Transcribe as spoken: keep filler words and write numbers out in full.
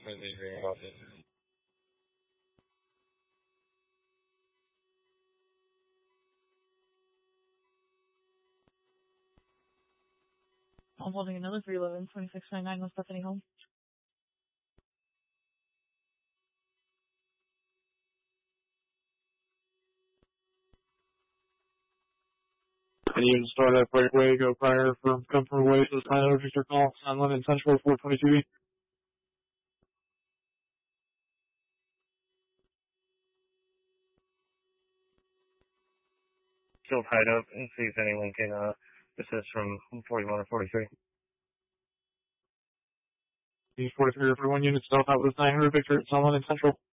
completely agree about this. I'm holding another three eleven, twenty-six ninety-nine, West Bethany home. And you can start at breakaway, go prior from comfort away to the nine hundred Victor call on London Central four twenty-two. Still tied up and see if anyone can uh, assist from forty-one or forty-three. These forty-three or forty-one units still out with nine hundred Victor at London Central.